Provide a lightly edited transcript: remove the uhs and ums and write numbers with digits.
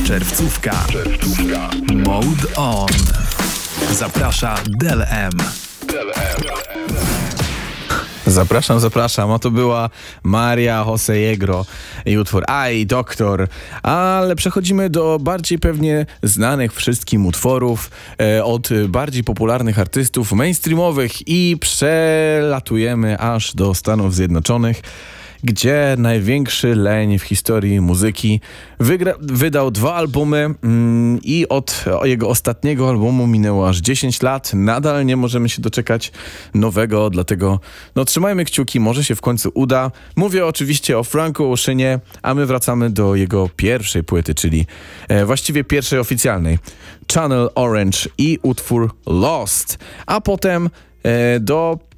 Czerwcówka. Mode On. Zaprasza Del M. Zapraszam. A to była Maria José i utwór Aj, doktor. Ale przechodzimy do bardziej pewnie znanych wszystkim utworów od bardziej popularnych artystów mainstreamowych i przelatujemy aż do Stanów Zjednoczonych, gdzie największy leń w historii muzyki wydał 2 albumy i od jego ostatniego albumu minęło aż 10 lat. Nadal nie możemy się doczekać nowego, dlatego trzymajmy kciuki, może się w końcu uda. Mówię oczywiście o Franku Oceanie, a my wracamy do jego pierwszej płyty, czyli właściwie pierwszej oficjalnej, Channel Orange i utwór Lost, a potem do